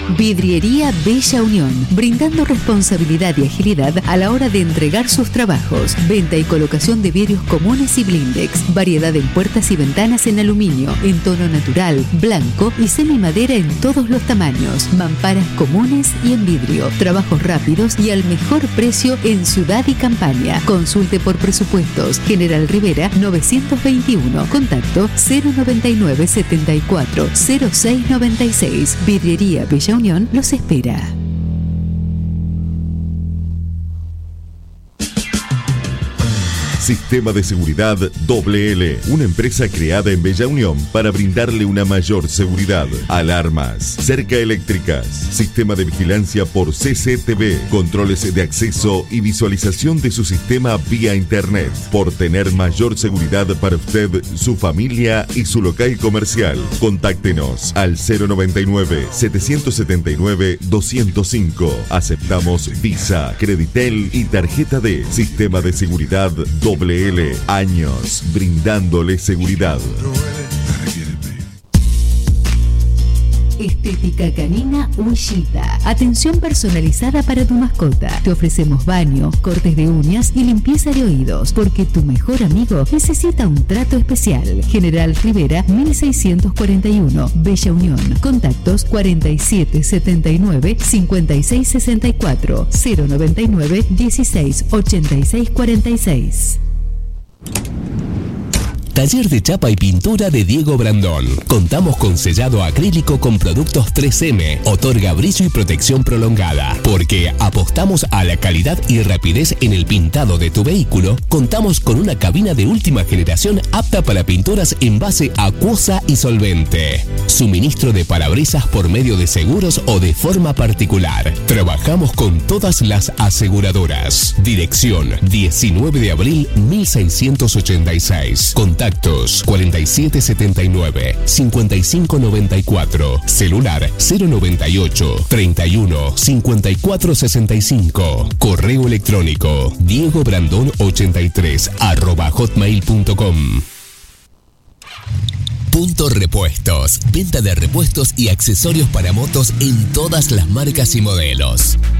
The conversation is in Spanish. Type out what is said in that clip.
Vidriería Bella Unión, brindando responsabilidad y agilidad a la hora de entregar sus trabajos. Venta y colocación de vidrios comunes y blindex. Variedad en puertas y ventanas en aluminio, en tono natural, blanco y semimadera en todos los tamaños. Mamparas comunes y en vidrio. Trabajos rápidos y al mejor precio en Ciudad y Campaña. Consulte por presupuestos. General Rivera 921. Contacto 099 74 0696. Vidriería Bella Unión los espera. Sistema de Seguridad WL, una empresa creada en Bella Unión para brindarle una mayor seguridad. Alarmas, cerca eléctricas, sistema de vigilancia por CCTV, controles de acceso y visualización de su sistema vía internet. Por tener mayor seguridad para usted, su familia y su local comercial. Contáctenos al 099-779-205. Aceptamos Visa, Creditel y tarjeta de Sistema de Seguridad WL. Años brindándole seguridad. Estética Canina Ullita. Atención personalizada para tu mascota. Te ofrecemos baño, cortes de uñas y limpieza de oídos, porque tu mejor amigo necesita un trato especial. General Rivera 1641, Bella Unión. Contactos 4779 5664 099 16 86 46. Taller de chapa y pintura de Diego Brandón. Contamos con sellado acrílico con productos 3M. Otorga brillo y protección prolongada. Porque apostamos a la calidad y rapidez en el pintado de tu vehículo, contamos con una cabina de última generación apta para pinturas en base acuosa y solvente. Suministro de parabrisas por medio de seguros o de forma particular. Trabajamos con todas las aseguradoras. Dirección 19 de abril 1686. Contactos 4779-5594. Celular 098 31 54 65. Correo electrónico diegobrandon83@hotmail.com. Punto Repuestos. Venta de repuestos y accesorios para motos en todas las marcas y modelos.